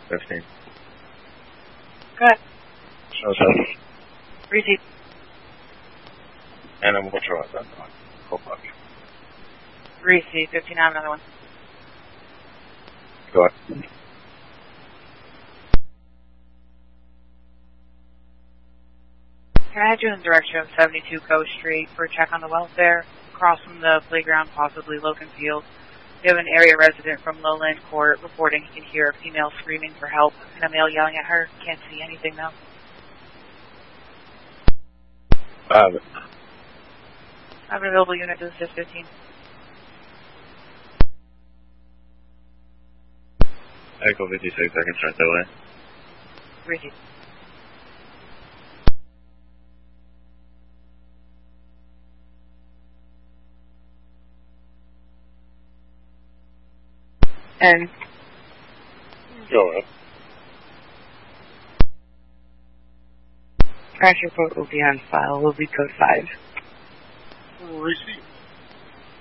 15. Go ahead. Shows up. Receive. Animal control at that point. Full fuck. Receive. 15, I have another one. Go ahead. Can I head you in the direction of 72 Coast Street for a check on the welfare? Across from the playground, possibly Logan Field. We have an area resident from Lowland Court reporting he can hear a female screaming for help and a male yelling at her. Can't see anything though. I have it. I have an available unit to assist 15. Echo 56, I can start that way. Receive. And Go ahead. crash report will be on file. Will be code 5. Receive.